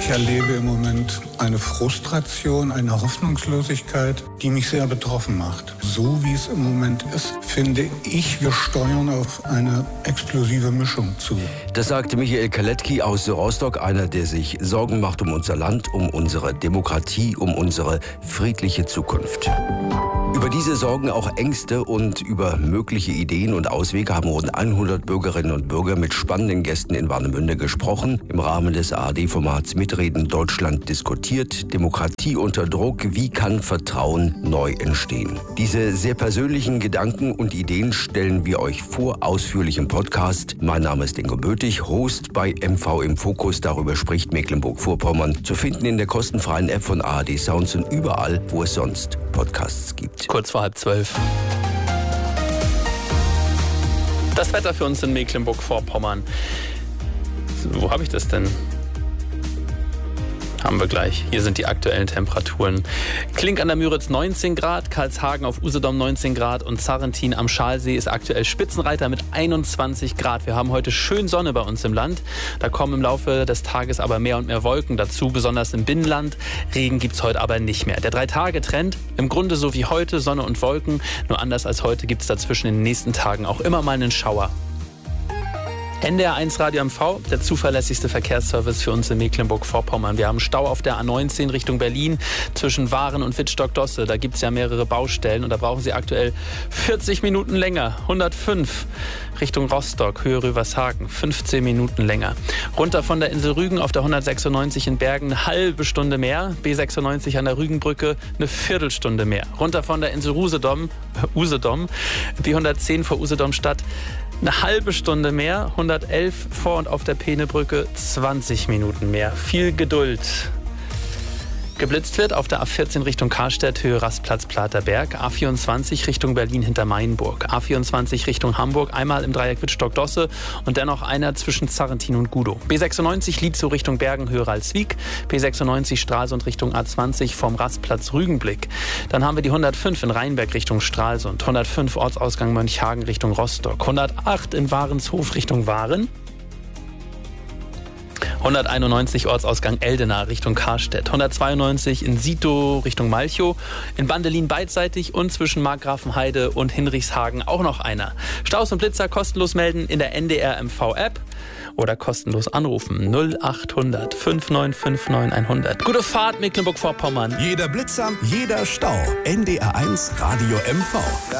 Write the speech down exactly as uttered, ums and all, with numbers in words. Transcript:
Ich erlebe im Moment eine Frustration, eine Hoffnungslosigkeit, die mich sehr betroffen macht. So wie es im Moment ist, finde ich, wir steuern auf eine explosive Mischung zu. Das sagte Michael Kaletki aus Rostock, einer, der sich Sorgen macht um unser Land, um unsere Demokratie, um unsere friedliche Zukunft. Über diese Sorgen, auch Ängste und über mögliche Ideen und Auswege haben rund hundert Bürgerinnen und Bürger mit spannenden Gästen in Warnemünde gesprochen. Im Rahmen des A R D-Formats Mitreden Deutschland diskutiert. Demokratie unter Druck. Wie kann Vertrauen neu entstehen? Diese sehr persönlichen Gedanken und Ideen stellen wir euch vor, ausführlich im Podcast. Mein Name ist Ingo Bötig, Host bei M V im Fokus. Darüber spricht Mecklenburg-Vorpommern. Zu finden in der kostenfreien App von A R D Sounds und überall, wo es sonst Podcasts gibt. Kurz vor halb zwölf. Das Wetter für uns in Mecklenburg-Vorpommern. Wo habe ich das denn? Haben wir gleich. Hier sind die aktuellen Temperaturen. Klink an der Müritz neunzehn Grad, Karlshagen auf Usedom neunzehn Grad und Sarrentin am Schalsee ist aktuell Spitzenreiter mit einundzwanzig Grad. Wir haben heute schön Sonne bei uns im Land. Da kommen im Laufe des Tages aber mehr und mehr Wolken dazu, besonders im Binnenland. Regen gibt es heute aber nicht mehr. Der Drei-Tage-Trend, im Grunde so wie heute, Sonne und Wolken. Nur anders als heute gibt es dazwischen in den nächsten Tagen auch immer mal einen Schauer. N D R eins Radio M V, der zuverlässigste Verkehrsservice für uns in Mecklenburg-Vorpommern. Wir haben Stau auf der A neunzehn Richtung Berlin zwischen Waren und Wittstock-Dosse. Da gibt es ja mehrere Baustellen und da brauchen Sie aktuell vierzig Minuten länger. hundertfünf Richtung Rostock, Höhe Rüvershagen, fünfzehn Minuten länger. Runter von der Insel Rügen auf der hundertsechsundneunzig in Bergen eine halbe Stunde mehr. B sechsundneunzig an der Rügenbrücke eine Viertelstunde mehr. Runter von der Insel Usedom, Usedom B hundertzehn vor Usedom Stadt eine halbe Stunde mehr, hundertelf vor und auf der Peenebrücke zwanzig Minuten mehr. Viel Geduld. Geblitzt wird auf der A vierzehn Richtung Karstedt, Höhe Rastplatz Platerberg, A vierundzwanzig Richtung Berlin hinter Mainburg, A vierundzwanzig Richtung Hamburg, einmal im Dreieck Wittstock-Dosse und dennoch einer zwischen Sarrentin und Gudow. B sechsundneunzig Lietzow Richtung Bergen, Höhe Ralswiek, B sechsundneunzig Stralsund Richtung A zwanzig vom Rastplatz Rügenblick. Dann haben wir die hundertfünf in Rheinberg Richtung Stralsund, hundertfünf Ortsausgang Mönchhagen Richtung Rostock, hundertacht in Warenshof Richtung Waren, hunderteinundneunzig Ortsausgang Eldena Richtung Karstedt, hundertzweiundneunzig in Sito Richtung Malchow, in Bandelin beidseitig und zwischen Markgrafenheide und Hinrichshagen auch noch einer. Staus und Blitzer kostenlos melden in der N D R M V App oder kostenlos anrufen null achthundert fünf neun fünf neun hundert. Gute Fahrt Mecklenburg-Vorpommern. Jeder Blitzer, jeder Stau. N D R eins Radio M V.